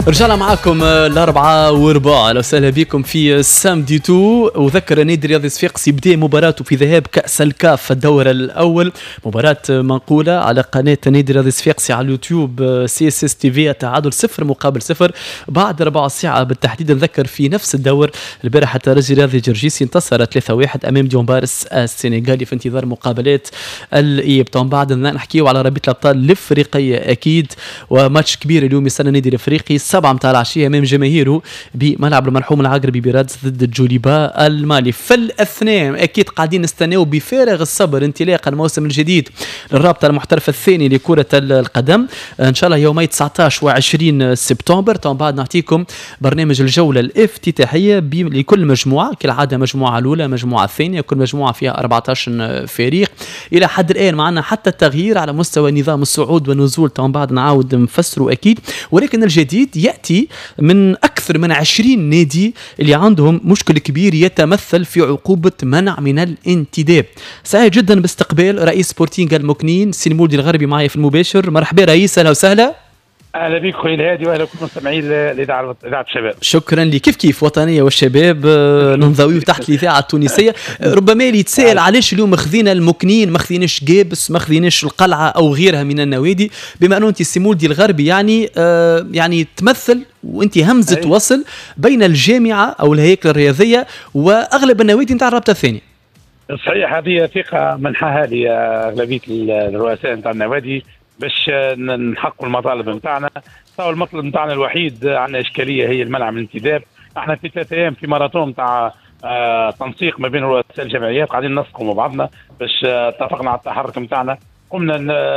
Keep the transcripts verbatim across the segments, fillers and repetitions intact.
رجعنا معاكم الأربعة وربع، أهلا وسهلا بكم في سامدي تو. وذكر نادي رياضي صفاقسي بدأ مباراته في ذهاب كأس الكاف الدور الأول، مباراة منقولة على قناة نادي رياضي صفاقسي على اليوتيوب سي اس اس تي في. التعادل صفر مقابل صفر بعد ربع ساعة بالتحديد. نذكر في نفس الدور البارحة الترجي الرياضي جرجيسي انتصر ثلاثة واحد أمام ديونبارس السنغالي في انتظار مقابلات الإياب. طبعا بعد نحكيو على رابطة الأبطال الإفريقية أكيد، وماتش كبير اليوم يستنى النادي الإفريقي سبعة متاع العشية أمام جماهيره بملعب المرحوم العقربي برادس ضد الجوليبا المالي. في الأثناء أكيد قاعدين نستناو بفارغ الصبر انطلاق الموسم الجديد للرابطة المحترفة الثاني لكرة القدم إن شاء الله يومي تسعة عشر وعشرين سبتمبر. طبعا بعد نعطيكم برنامج الجولة الافتتاحية لكل مجموعة كالعادة، مجموعة الأولى مجموعة الثانية، كل مجموعة فيها أربعة عشر فريق. إلى حد الآن معنا حتى التغيير على مستوى نظام الصعود والنزول، طبعا بعد نعاود نفسره أكيد. ولكن الجديد يأتي من أكثر من عشرين نادي اللي عندهم مشكل كبير يتمثل في عقوبة منع من الانتداب. سعيد جدا باستقبال رئيس سبورتينغ المكنين سي المولدي الغربي معي في المباشر. مرحبا رئيس، أهلا وسهلا. اهلا بك خويا الهادي واهلا بكم مستمعين الاذاعه اذاعه الشباب. شكرا لي. كيف كيف وطنيه والشباب ننضويو تحت الاذاعه التونسيه. ربما اللي يتساءل علاش اليوم مخذينا المكنين ما خذيناش جابس ما خذيناش القلعه او غيرها من النوادي، بما انه انت سيمولدي الغربي يعني آه يعني تمثل وانت همزه أي. وصل بين الجامعه او الهيكل الرياضيه واغلب النوادي نتاع الرابطه الثانيه. صحيح، هذه ثقه منحها لي اغلبيه الرؤساء نتاع النوادي باش نحققوا المطالب نتاعنا. صار المطلب نتاعنا الوحيد عندنا اشكاليه هي المنع من الانتداب. احنا في ثلاثة ايام في ماراثون نتاع آه تنسيق ما بين رؤساء الجمعيات قاعدين ننسقوا مع بعضنا باش آه اتفقنا على التحرك نتاعنا. قمنا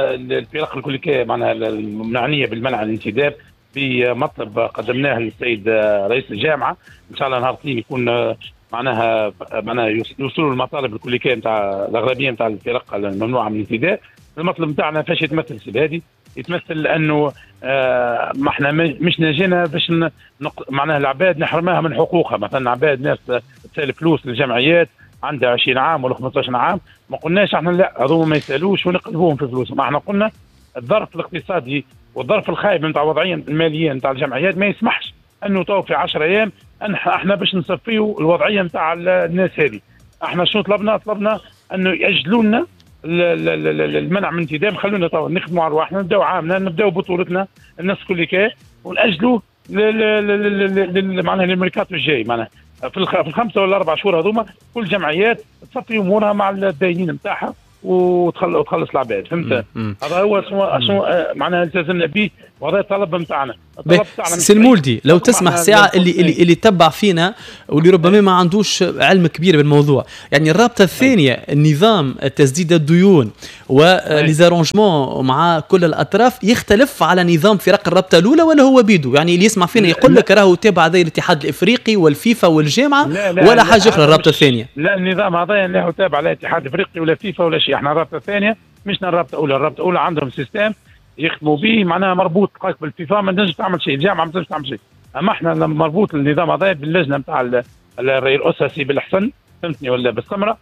الفرق الكليه معناها المعنيه بالمنع من الانتداب بمطلب قدمناه للسيد آه رئيس الجامعه. ان شاء الله نهار الاثنين يكون آه معناها معناها يوصلوا المطالب الكليه نتاع الاغلبيه نتاع الفرق الممنوعه من الانتداب. المطلب نتاعنا فاش يتمثل سيد هادي؟ يتمثل انه آه ما احنا مش نجينا باش معناها العباد نحرمها من حقوقها. مثلا عباد ناس تسال فلوس للجمعيات عندها عشرين عام ولا خمسة عشر عام، ما قلناش احنا لا هذوما ما يسالوش ونقلبوهم في فلوسهم. احنا قلنا الظرف الاقتصادي والظرف الخايب نتاع الوضعيه الماليه نتاع الجمعيات ما يسمحش انه تو في عشرة ايام احنا باش نصفيوا الوضعيه نتاع الناس هذه. احنا شنو طلبنا؟ طلبنا انه ياجلوا لنا المنع من الانتداب، خلونا طبعا نخدموا على رواحنا، نبداو عامنا نبداو بطولتنا الناس كل كي ونأجلوا معناها للميركاتو الجاي. معناها في الخمسه ولا اربع شهور هذوما كل جمعيات تصفي امورها مع الداينين نتاعها وتخلص العباد. فهمت؟ هذا هو شنو معناها التزمنا به وهذا الطلب نتاعنا. سي المولدي لو تسمح ساعه اللي اللي, اللي تبع فينا واللي ربما ما عندوش علم كبير بالموضوع، يعني الرابطه الثانيه النظام تسديد الديون وليزارونجمون مع كل الاطراف يختلف على نظام فرق الرابطه الاولى ولا هو بيدو؟ يعني اللي يسمع فينا يقول لك راهو تابع زي الاتحاد الافريقي والفيفا والجامعه لا لا ولا لا حاجه اخرى الرابطه الثانيه. لا النظام هذا لا هو تابع لا الاتحاد الافريقي ولا فيفا ولا شيء. احنا الرابطه الثانيه مش الرابطه الاولى. الرابطه الاولى عندهم سيستم يخدموا به معناها مربوط قاك بالفيفا، ما تنجمش تعمل شيء، الجامعه ما تنجمش تعمل شيء. اما احنا مربوط النظام هذا باللجنه نتاع الرئيس الاساسي بالحسن، فهمتني ولا بالسمره،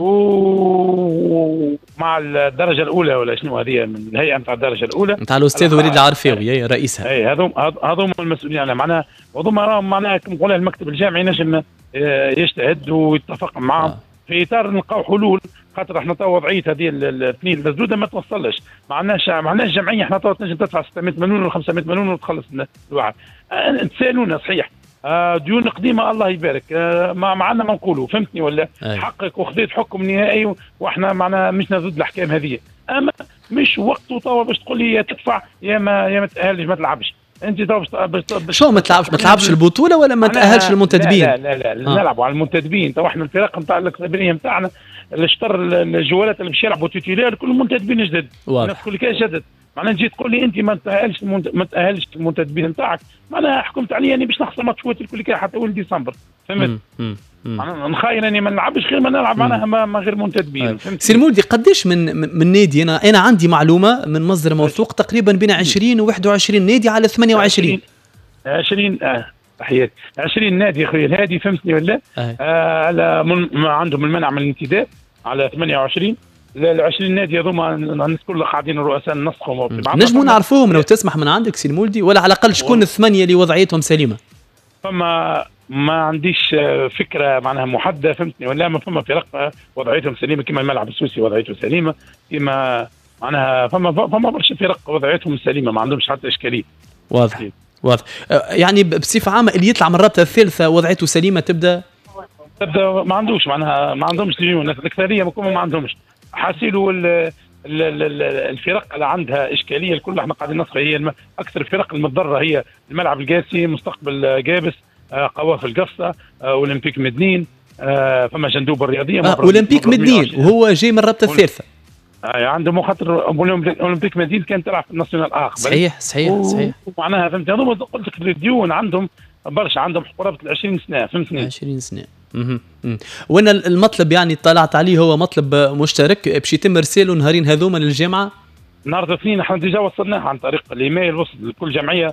ومع الدرجه الاولى ولا شنو هذه من الهيئه نتاع الدرجه الاولى نتاع الاستاذ وليد العرفاوي رئيسها. اي هذوم هذوم المسؤولين يعني معناها وهذوما راهم معناها كما نقولوا المكتب الجامعي نجم يجتهد ويتفق معهم آه. في اطار نلقاو حلول. خاطر احنا تو وضعيه هذه الاثنين المسدوده ما توصلش، ما عندناش ما عندناش جمعيه احنا تو تنجم تدفع ستمائة مليون ولا خمسمائة مليون وتخلص الواحد. أه تسالونا صحيح أه ديون قديمه الله يبارك أه ما عندنا ما نقولوا، فهمتني ولا؟ أي. حقك وخذيت حكم نهائي واحنا معنا مش ضد الاحكام هذه، اما مش وقته تو باش تقول لي يا تدفع يا ما يا ما تاهلش ما تلعبش. انت تو شو ما تلعبش ما تلعبش البطوله ولا ما تاهلش المنتدبين؟ لا لا لا, لا. آه. نلعبوا على المنتدبين. تو احنا الفرق نتاع الاكاديميه نتاعنا الشطر الجوالات اللي باش يلعبوا تيتيلير كل منتدبين جدد، الناس كل كاش جدد. معناها تجي تقول لي انت ما تاهلش ما تاهلش المنتدبين نتاعك، معناها حكمت علي اني باش نخسر ماتشات الكل كاش حتى ولد ديسمبر، فهمت؟ معناها نخايل اني ما نلعبش غير ما نلعب معناها ما غير منتدبين. سي المولدي قداش من من نادي؟ انا انا عندي معلومه من مصدر موثوق تقريبا بين عشرين وواحد وعشرين نادي على ثمانية وعشرين عشرين اه تحياتي عشرين نادي خويا الهادي، فهمتني ولا؟ آه على من عندهم المنع من الانتداب على ثمانية وعشرين ال عشرين نادي هذوما الناس كلها قاعدين الرؤساء نسقهم. نجموا نعرفوهم لو تسمح من عندك سي المولدي، ولا على الاقل شكون الثمانيه اللي وضعيتهم سليمه؟ فما ما عنديش فكره معناها محدده فهمتني، ولا ما فما فرق وضعيتهم سليمه كما الملعب السوسي وضعيته سليمه، كما معناها فما فما برشا فرق وضعيتهم سليمه ما عندهمش حتى اشكاليه. واضح واضح. يعني بصفه عامه اللي يطلع من الرابطه الثالثه وضعيته سليمه تبدا تبدا ما عندوش معناها ما عندهمش ديون، الاكثريه ما عندهمش حاسيلوا الفرق اللي عندها اشكاليه الكل احنا قاعدين نصفى هي اكثر الفرق المتضرره هي الملعب القاسي، مستقبل جابس، قوافل القفصه، اولمبيك مدنين، فما جندوب الرياضيه. آه اولمبيك مدنين وهو جاي من الرابطه الثالثه. آه عندهم خاطر اولمبيك مدين كان تلعب في الناسيونال اخر. صحيح صحيح صحيح. ومعناها فهمت هذوما قلت لك الديون عندهم برشا، عندهم قرابه ال عشرين سنه فهمتني. عشرين سنه. اها وانا المطلب يعني طلعت عليه هو مطلب مشترك باش يتم ارساله نهارين هذوما للجامعه. نهار الاثنين احنا ديجا وصلناه عن طريق الايميل، وصل لكل جمعيه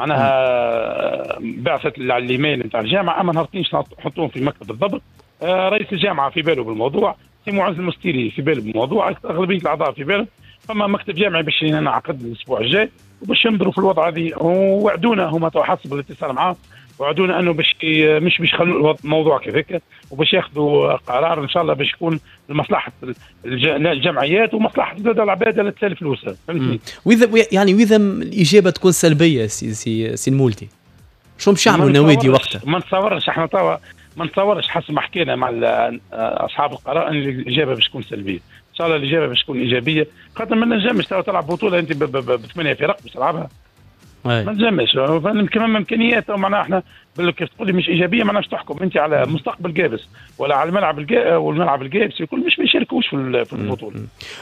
معناها بعثت على الايميل نتاع الجامعه، اما نهار الاثنين نحطوهم في مكتب الضبط. آه رئيس الجامعه في باله بالموضوع، سي معز المستيري في باله بالموضوع، اغلبيه الاعضاء في باله. فما مكتب جامعي باش نعقد الاسبوع الجاي وباش ينظروا في الوضع هذه، ووعدونا هما تو حسب الاتصال معاهم، وعدونا انه باش مش باش يخلوا الموضوع كذاك، وباش ياخذوا قرار ان شاء الله باش يكون لمصلحه الجمعيات ومصلحه العباد اللي تسال فلوسها فهمتني. واذا يعني واذا الاجابه تكون سلبيه سي سي, سي المولدي شو باش يعملوا النوادي وقتها؟ ما نتصورش احنا توا ما نتصورش حسب ما حكينا مع اصحاب القرار ان الاجابه باش تكون سلبيه. ان شاء الله الاجابه باش تكون ايجابيه، خاطر ما نجمش تلعب بطوله انت بثمانيه فرق باش تلعبها. ما نجمش كمان امكانيات معناها احنا كيف تقول لي مش ايجابيه معناها تحكم انت على مستقبل جابس ولا على الملعب الجا والملعب الجابس الكل مش بيشاركوش في في البطوله.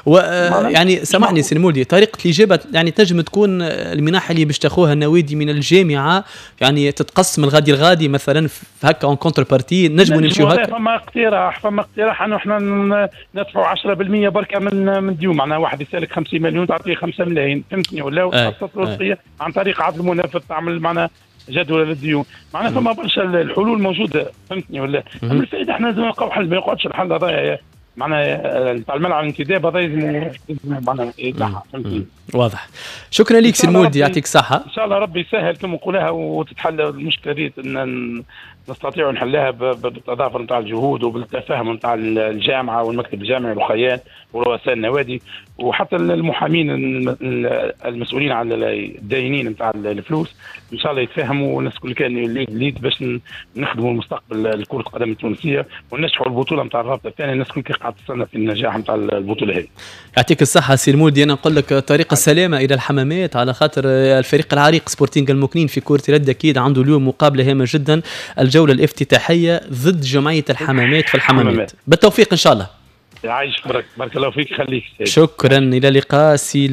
يعني سامحني سي المولدي، طريقه الاجابه يعني تنجم تكون المنح اللي باش تاخوها النوادي من الجامعه يعني تتقسم الغادي الغادي مثلا هكا اون كونتر بارتي نجموا نمشيو هكا. فما اقتراح فما اقتراح انه احنا ندفعوا عشرة بالمئة بركه من من ديون، معناها واحد يسالك خمسين مليون تعطيه خمسة ملايين فهمتني، ولا وتخصص الوصيه عن طريق عدل المنافس تعمل معناها جدول للديون، معناها فما برشا الحلول موجوده فهمتني ولا. اما الفائده احنا لازم نلقاو حل، ما يقعدش الحل هذا معناها تاع الملعب الانتداب هذا لازم معناها يتاعها فهمتني. واضح. شكرا لك سي المولدي يعطيك الصحه. ان شاء الله ربي يسهل كما نقولها وتتحل المشكله دي، ان نستطيع نحلها بالتضافر نتاع الجهود وبالتفاهم نتاع الجامعه والمكتب الجامعي والخيان ورؤساء النوادي وحتى المحامين المسؤولين عن الداينين نتاع الفلوس، ان شاء الله يتفاهموا والناس كل كان ليد باش نخدموا المستقبل كرة القدم التونسيه وننجحوا البطوله نتاع الرابطه الثانيه. الناس كل قاعده تستنى في النجاح نتاع البطوله هذه. يعطيك الصحه سي المولدي. انا نقول لك طريق السلامه الى الحمامات، على خاطر الفريق العريق سبورتينغ المكنين في كرة اليد اكيد عنده اليوم مقابله هامه جدا، الجوله الافتتاحيه ضد جمعيه الحمامات في الحمامات. بالتوفيق ان شاء الله. يعيشك، بارك الله فيك، خليك. شكرا، الى اللقاء سي